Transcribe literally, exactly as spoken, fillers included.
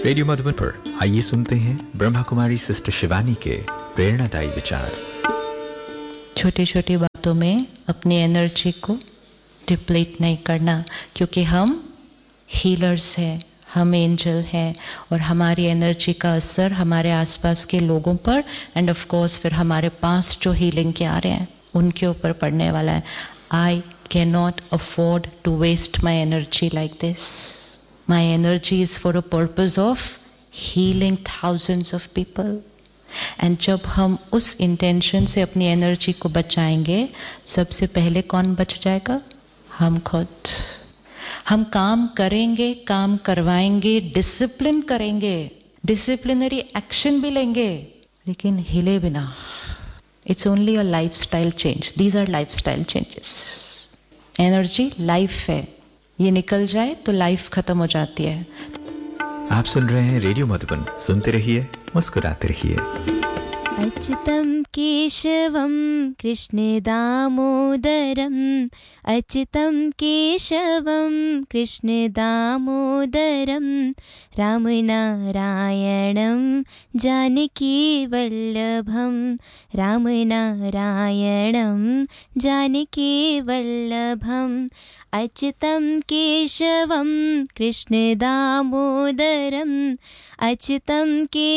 Radio Madhuban पर आइए सुनते हैं ब्रह्मा कुमारी सिस्टर शिवानी के प्रेरणादायी विचार। छोटी छोटी बातों में अपनी एनर्जी को डिप्लीट नहीं करना, क्योंकि हम हीलर्स हैं, हम एंजल हैं और हमारी एनर्जी का असर हमारे आसपास के लोगों पर एंड ऑफ कोर्स फिर हमारे पास जो हीलिंग के आ रहे हैं उनके ऊपर पड़ने वाला है। I can not afford to waste my energy like this. My energy is for a purpose of healing thousands of people. And जब हम उस इंटेंशन से अपनी एनर्जी को बचाएंगे, सबसे पहले कौन बच जाएगा? हम खुद। हम काम करेंगे, काम करवाएंगे, डिसिप्लिन करेंगे, डिसिप्लिनरी एक्शन भी लेंगे, लेकिन हिले बिना। It's only a life style change. These our life style changes. Energy life है, ये निकल जाए तो लाइफ खत्म हो जाती है। आप सुन रहे हैं रेडियो मधुबन, सुनते रहिए, मुस्कुराते रहिए। अच्युतं केशवं कृष्ण दामोदरम्, अच्युतं केशवं कृष्ण दामोदरम्, रामनारायणं जानकी वल्लभं, रामनारायणं जानकी वल्लभम्, अच्युतं केशवं कृष्ण दामोदरम्, अच्युतं के